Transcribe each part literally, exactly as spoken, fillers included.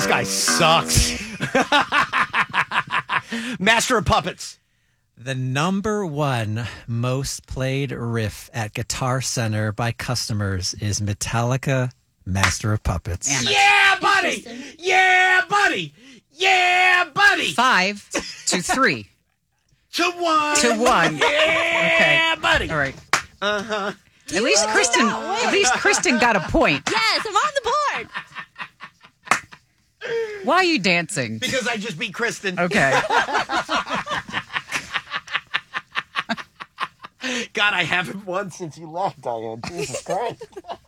This guy sucks. Master of Puppets. The number one most played riff at Guitar Center by customers is Metallica, Master of Puppets. Yeah, buddy. Yeah, buddy. Yeah, buddy. Five to three. To one. To one. Yeah, Okay. buddy. All right. Uh-huh. At least Kristen. At least Kristen got a point. Yes, I'm on the board. Why are you dancing? Because I just beat Kristen. Okay. God, I haven't won since you left, Diane. Jesus Christ.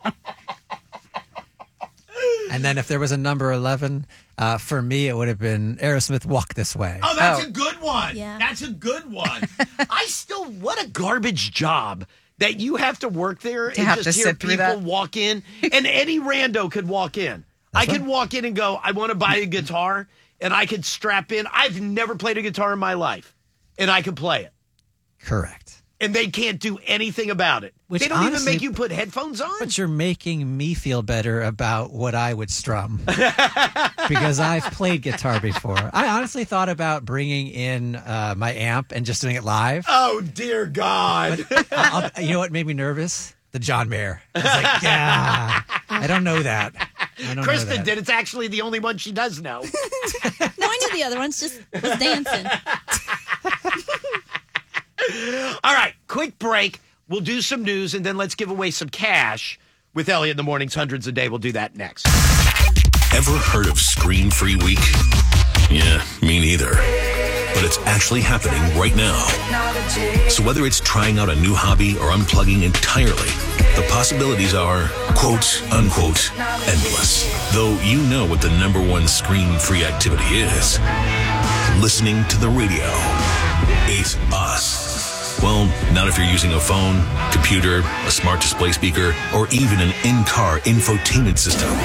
And then if there was a number eleven, uh, for me, it would have been Aerosmith, Walk This Way. Oh, that's Oh. a good one. Yeah. That's a good one. I still, what a garbage job that you have to work there and have just to hear sit through people that? walk in. And any rando could walk in. I could walk in and go, I want to buy a guitar, and I could strap in. I've never played a guitar in my life, and I could play it. Correct. And they can't do anything about it. Which they don't even honestly- make you put headphones on. But you're making me feel better about what I would strum because I've played guitar before. I honestly thought about bringing in uh, my amp and just doing it live. Oh, dear God. I'll, you know what made me nervous? The John Mayer. I was like, yeah, I don't know that. I don't Kristen know that. did. It's actually the only one she does know. No, I knew the other ones. Just was dancing. All right, quick break. We'll do some news, and then let's give away some cash with Elliot in the Mornings, hundreds a day. We'll do that next. Ever heard of Screen Free Week? Yeah, me neither. But it's actually happening right now. So whether it's trying out a new hobby or unplugging entirely, the possibilities are, quote, unquote, endless. Though you know what the number one screen-free activity is. Listening to the radio. It's us. Well, not if you're using a phone, computer, a smart display speaker, or even an in-car infotainment system.